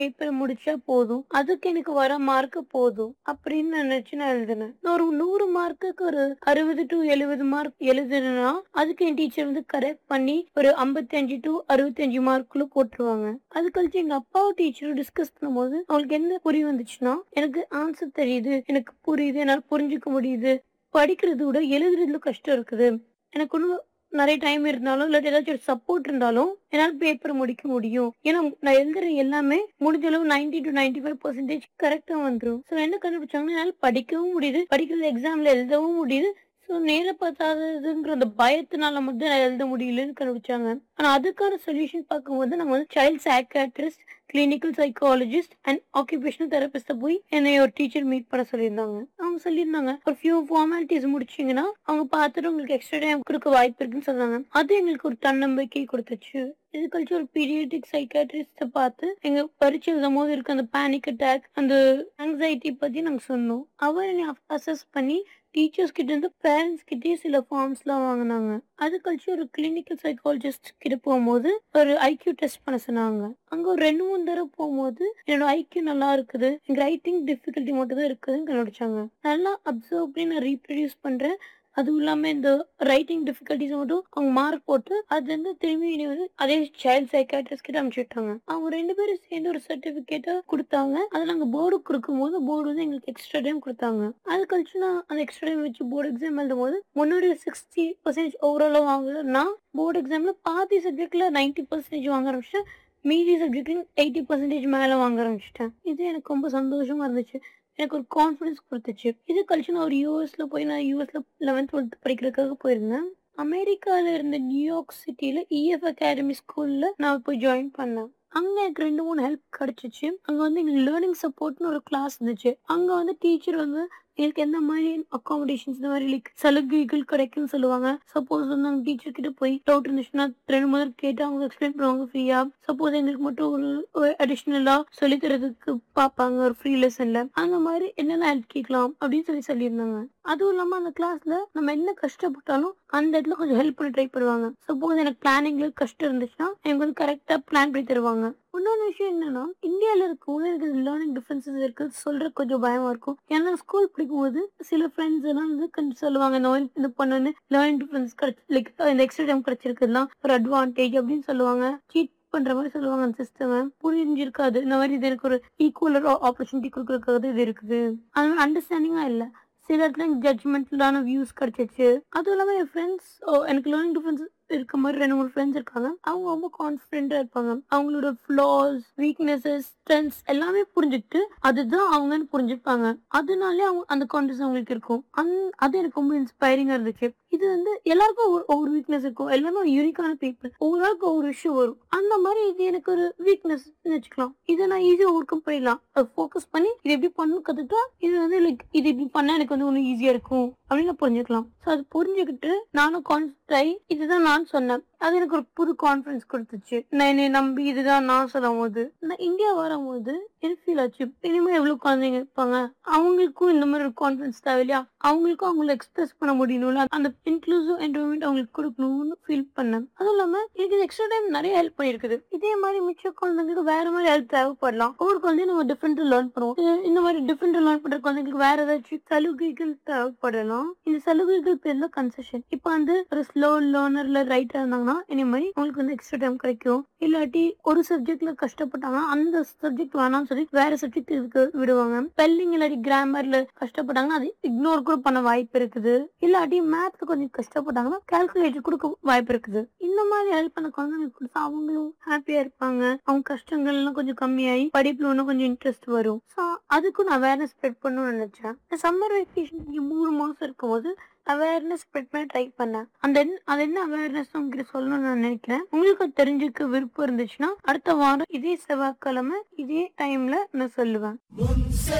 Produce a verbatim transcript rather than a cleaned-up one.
Paper முடிச்சா போதும். அதுக்கு எனக்கு வர மார்க் போதும். அப்படின்னு நினைச்சு நான் எழுதினேன். நான் ஒரு நூறு மார்க்குக்கு ஒரு அறுபது டூ எழுபது மார்க் எழுதுனேன்னா, அதுக்கு என் டீச்சர் வந்து கரெக்ட் பண்ணி ஒரு ஐம்பத்தி ஐந்து டூ அறுபத்தி ஐந்து மார்க்குள்ள போட்டுருவாங்க. அது கழிச்சு எங்க அப்பாவும் டீச்சரும் டிஸ்கஸ் பண்ணும்போது, அவங்களுக்கு என்ன புரிய வந்துச்சுன்னா, எனக்கு ஆன்சர் தெரியுது, எனக்கு புரியுது, என்னால புரிஞ்சுக்க முடியுது. படிக்கிறத விட எழுதுறதுல கஷ்டம் இருக்குது. எனக்கு இன்னும் நெறைய டைம் இருந்தாலும், இல்லாட்டி ஏதாச்சும் ஒரு சப்போர்ட் இருந்தாலும், என்னால பேப்பர முடிக்க முடியும். ஏன்னா, நான் எழுதுற எல்லாமே முடிஞ்ச அளவு தொண்ணூறு டூ தொண்ணூற்றி ஐந்து சதவீதம் கரெக்ட்டா வந்துரும். ஸோ என்ன கண்டுபிடிச்சாங்கன்னா, என்னால படிக்கவும் முடியுது, படிக்கிறது எக்ஸாம்ல எழுதவும் முடியுது. ஸோ நேர பத்தாததுங்கிற அந்த பயத்தினால மட்டும் நான் எழுத முடியலன்னு கண்டுபிடிச்சாங்க. ஆனா அதுக்கான சொல்யூஷன் பார்க்கும்போது, நாங்க வந்து child psychiatrist, clinical psychologist and occupational தெரபிஸ்ட்ட போய் என்னைய ஒரு டீச்சர் மீட் பண்ண சொல்லியிருந்தாங்க. அவங்க சொல்லியிருந்தாங்க, ஒரு ஃபியூ ஃபார்மாலிட்டீஸ் முடிச்சீங்கன்னா, அவங்க பார்த்துட்டு உங்களுக்கு எக்ஸ்ட்ரா டைம் குடுக்க வாய்ப்பு இருக்குன்னு சொன்னாங்க. அது எங்களுக்கு ஒரு தன்னம்பிக்கை குடுத்துச்சு. இது கழிச்சு ஒரு பீடியாட்ரிக் சைக்கியாட்ரிஸ்ட்ட பார்த்து, எங்க பரீட்சை எழுதும்போது இருக்க அந்த பேனிக் அட்டாக், அந்த ஆங்ஸைட்டி பத்தி நாங்க சொன்னோம். அவர் என்னைய அசஸ் பண்ணி டீச்சர்ஸ் கிட்ட இருந்து பேரண்ட்ஸ் கிட்டயே சில ஃபார்ம்ஸ்லாம் வாங்குனாங்க. அது கழிச்சு ஒரு கிளினிக்கல் சைக்காலஜிஸ்ட் கிட்ட போகும்போது ஒரு ஐக்யூ டெஸ்ட் பண்ண சொன்னாங்க. அங்க ஒரு ரெண்டு, மூணு தடவ போம்போது என்னோட ஐக்யூ நல்லா இருக்குது. எனக்கு ரைட்டிங் டிஃபிகல்டி மட்டும் தான் இருக்குதுன்னு கண்டுபிடிச்சாங்க. நல்லா அப்சர்வ் பண்ணி நான் ரீப்ரொடியூஸ் பண்றேன். அதுவும் இல்லாம இந்த ரைட்டிங் டிஃபிகல்டிஸ் மட்டும் அவங்க மார்க் போட்டு அது வந்து திரும்பி என்னைய வந்து அதே சைல்ட் சைக்கியாட்ரிஸ்ட் கிட்ட அனுப்பிச்சு விட்டாங்க. அவங்க ரெண்டு பேரும் சேர்ந்து ஒரு சர்டிபிகேட்ட குடுத்தாங்க. அத நாங்க போர்டுக்கு குடுக்கும்போது போர்டு வந்து எங்களுக்கு எக்ஸ்ட்ரா டைம் குடுத்தாங்க. அது கழிச்சு நான் அந்த எக்ஸ்ட்ரா டைம் வச்சு போர்டு எக்ஸாம் எழுதும்போது முன்னாடி அறுபது சதவீதம் ஓவராலா வாங்குனேன்னா, போர்டு எக்ஸாம்ல பாதி சப்ஜெக்ட்ல தொண்ணூறு சதவீதம் வாங்க ஆரம்பிச்சுட்டேன். மீதி சப்ஜெக்ட்ல எண்பது சதவீதம் மேல வாங்க ஆரம்பிச்சுட்டேன். இது எனக்கு ரொம்ப சந்தோஷமா இருந்துச்சு. எனக்கு ஒரு கான்ஃபிடன்ஸ் குடுத்துச்சு. இது கழிச்சு நான் ஒரு யுஎஸ்ல போய் நான் யுஎஸ்ல பதினொன்றாம், பன்னிரண்டாம் படிக்கிறதுக்காக போயிருந்தேன். அமெரிக்கால இருந்த நியூயார்க் சிட்டில இஎஃப் அகாடமி ஸ்கூல்ல நான் போய் ஜாயின் பண்ணேன். அங்க எனக்கு ரெண்டு, மூணு ஹெல்ப் கிடைச்சுச்சு. அங்க வந்து எங்களுக்கு லேர்னிங் சப்போர்ட்ன்னு ஒரு கிளாஸ் இருந்துச்சு. அங்க வந்து டீச்சர் வந்து எங்களுக்கு எந்த மாரி அக்காமடேஷன்ஸ் இந்த மாரி லைக் சலுகைகள் கிடைக்கும்னு சொல்லுவாங்க. சப்போஸ் வந்து நாங்க டீச்சர் கிட்ட போய் டவுட் இருந்துச்சுன்னா ரெண்டு, மூணு தடவ கேட்டா அவங்க எக்ஸ்பிளைன் பண்ணுவாங்க ஃப்ரீயா. சப்போஸ் எங்களுக்கு மட்டும் ஒரு ஒரு அடிஷனலா சொல்லி தரதுக்கு பார்ப்பாங்க ஒரு ஃப்ரீ லெசன்ல. அந்த மாரி என்னெல்லாம் ஹெல்ப் கேட்கலாம் அப்படின்னு சொல்லி சொல்லியிருந்தாங்க. அதுவும் இல்லாம அந்த கிளாஸ்ல நம்ம என்ன கஷ்டப்பட்டாலும் அந்த இடத்துல கொஞ்சம் ஹெல்ப் பண்ண ட்ரை பண்ணுவாங்க. சப்போஸ் எனக்கு பிளானிங்ல கஷ்டம் இருந்துச்சுன்னா எனக்கு வந்து கரெக்டா பிளான் பண்ணி தருவாங்க. இன்னொரு விஷயம் என்னன்னா, இந்தியால இருக்கவங்க எனக்கு லேர்னிங் டிஃபரன்சஸ் இருக்கு சொல்ற கொஞ்சம் பயமா இருக்கும். ஏன்னா ஸ்கூல் படிக்கும்போது சில ஃப்ரெண்ட்ஸ் எல்லாம் வந்து கொஞ்சம் சொல்லுவாங்க இந்த மாதிரி இது பண்ணுன்னு லேர்னிங் டிஃபரன்ஸ் கிடைச்சி லைக் இந்த எக்ஸ்ட்ரா டைம் கிடைச்சிருக்குதுலாம் ஒரு அட்வான்டேஜ் அப்படின்னு சொல்லுவாங்க. சீட் பண்ற மாதிரி சொல்லுவாங்க அந்த சிஸ்டம் புரிஞ்சிருக்காது. இந்த மாதிரி இது எனக்கு ஒரு ஈக்குவல் ஆப்பர்ச்சுனிட்டி கொடுக்கறதுக்காக இது இருக்குது. அது அண்டர்ஸ்டாண்டிங்கா இல்ல. சில இடத்துல ஜட்ஜ்மெண்டலான வியூஸ் கிடைச்சிச்சு. அதுவும் இல்லாம என் ஃப்ரெண்ட்ஸ் எனக்கு லேர்னிங் டிஃபரன்ஸ் இருக்க மாதிரி ரெண்டு, மூணு ஃப்ரெண்ட்ஸ் இருக்காங்க. அவங்க ரொம்ப கான்ஃபிடென்ட்டா இருப்பாங்க. அவங்களோட ஃப்ளாஸ், வீக்னஸஸ், ஸ்ட்ரென்த்ஸ் எல்லாமே புரிஞ்சுக்கிட்டு அதுதான் அவங்கன்னு புரிஞ்சுப்பாங்க. அதனாலே அவங்க அந்த கான்ஃபிடன்ஸ் அவங்களுக்கு இருக்கும். அந் அது எனக்கு ரொம்ப இன்ஸ்பைரிங்கா இருந்துச்சு. இது வந்து எல்லாருக்கும் ஒவ்வொரு ஒவ்வொரு வீக்னஸ் இருக்கும். எல்லாமே ஒரு யூனிக்கான பீப்புள். ஒவ்வொரு ஆளுக்கு ஒவ்வொரு விஷயம் வரும். அந்த மாதிரி இது எனக்கு ஒரு வீக்னஸ் வச்சுக்கலாம். இதை நான் ஈஸியா ஓவர் கம் பண்ணிடலாம். அதை ஃபோக்கஸ் பண்ணி இது எப்படி பண்ணணும் கத்துக்கிட்டா இது வந்து லைக் இது இப்படி பண்ணா எனக்கு வந்து ஒன்னும் ஈஸியா இருக்கும் அப்படின்னு நான் புரிஞ்சுக்கலாம். ஸோ அது புரிஞ்சுக்கிட்டு நானும் கான்ஃபிடன்ட் ஆகி இதுதான் நான் சொன்னேன். அது எனக்கு ஒரு புது கான்ஃபிடன்ஸ் கொடுத்துச்சு. நான் என்னை நம்பி இதுதான் நான் சொல்லும் போது நான் இந்தியா வரும்போது எனக்கு ஃபீல் ஆச்சு. இனிமே எவ்வளவு குழந்தைங்க இருப்பாங்க, அவங்களுக்கும் இந்த மாதிரி ஒரு கான்ஃபிடன்ஸ் தேவை இல்லையா, அவங்களுக்கும் அவங்களை எக்ஸ்பிரஸ் பண்ண முடியணும்ல, அந்த இன்க்ளூசிவ் என்வரன்மெண்ட் அவங்களுக்கு கொடுக்கணும்னு ஃபீல் பண்ணேன். அதுவும் இல்லாம எனக்கு எக்ஸ்ட்ரா டைம் நிறைய ஹெல்ப் பண்ணிருக்குது. இதே மாதிரி மிச்ச குழந்தைங்களுக்கு வேற மாதிரி ஹெல்ப் தேவைப்படலாம். ஒவ்வொரு குழந்தையும் நம்ம டிஃப்ரெண்டா லேர்ன் பண்ணுவோம். இது- இந்த மாதிரி டிஃப்ரெண்டா லேர்ன் பண்ற குழந்தைங்களுக்கு வேற ஏதாச்சும் சலுகைகள் தேவைப்படலாம். இந்த சலுகைகள் பேர்ல கன்செஷன். இப்ப வந்து ஒரு ஸ்லோ லேர்னர்ல ரைட்டா இருந்தாங்கன்னா இனி மாதிரி அவங்களுக்கு வந்து எக்ஸ்ட்ரா டைம் கிடைக்கும். இல்லாட்டி ஒரு சப்ஜெக்ட்ல கஷ்டப்பட்டாங்கன்னா அந்த சப்ஜெக்ட் வேணாம்னு சொல்லி வேற சப்ஜெக்ட் இதுக்கு விடுவாங்க. ஸ்பெல்லிங் இல்லாட்டி கிராமர்ல கஷ்டப்பட்டாங்கன்னா அது இக்னோர் கூட பண்ண வாய்ப்பு இருக்குது. இல்லாட்டி மேத்ல கொஞ்சம் கஷ்டப்பட்டாங்கன்னா கால்குலேட்டர் கொடுக்க வாய்ப்பு இருக்குது. இந்த மாதிரி ஹெல்ப் பண்ண குழந்தைங்களுக்கு கொடுத்தா அவங்களும் ஹாப்பியா இருப்பாங்க. அவங்க கஷ்டங்கள் எல்லாம் கொஞ்சம் கம்மியாகி படிப்புல இன்னும் கொஞ்சம் இன்ட்ரெஸ்ட் வரும். ஸோ அதுக்கும் நான் அவேர்னஸ் ஸ்ப்ரெட் பண்ணணும்னு நினைச்சேன். சம்மர் வெக்கேஷன் மூணு மாசம் இருக்கும்போது அவேர்னஸ் ஸ்ப்ரெட் பண்ண ட்ரை பண்ணேன். அந்த என்ன- அது என்ன அவேர்னஸ் உங்ககிட்ட சொல்லணும்னு நான் நினைக்கிறேன். உங்களுக்கு அது தெரிஞ்சுக்க விருப்பம் இருந்துச்சுன்னா அடுத்த வாரம் இதே செவ்வாய்க்கிழமை இதே டைம்ல நான் சொல்லுவேன்.